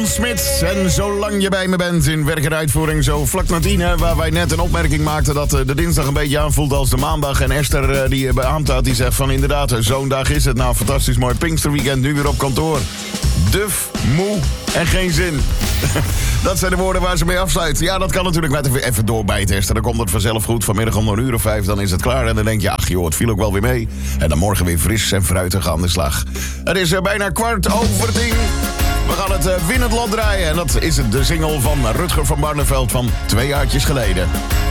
Ron Smit. En zolang je bij me bent in werk en uitvoering, zo vlak na 10, waar wij net een opmerking maakten dat de dinsdag een beetje aanvoelt als de maandag. En Esther, die beaamt had, die zegt van inderdaad, zo'n dag is het. Nou, fantastisch mooi Pinksterweekend, nu weer op kantoor. Duf, moe en geen zin. Dat zijn de woorden waar ze mee afsluit. Ja, dat kan natuurlijk met even doorbijten, Esther. Dan komt het vanzelf goed. Vanmiddag om 1:05, dan is het klaar. En dan denk je, ach joh, het viel ook wel weer mee. En dan morgen weer fris en fruitig aan de slag. Het is bijna 10:15. We gaan het winnend lot draaien. En dat is de single van Rutger van Barneveld van 2 jaartjes geleden.